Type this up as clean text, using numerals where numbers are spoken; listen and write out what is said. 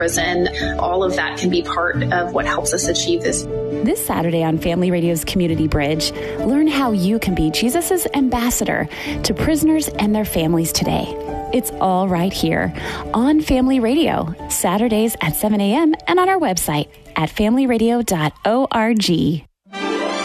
prison. All of that can be part of what helps us achieve this. This Saturday on Family Radio's Community Bridge, learn how you can be Jesus' ambassador to prisoners and their families today. It's all right here on Family Radio, Saturdays at 7 a.m. and on our website at familyradio.org.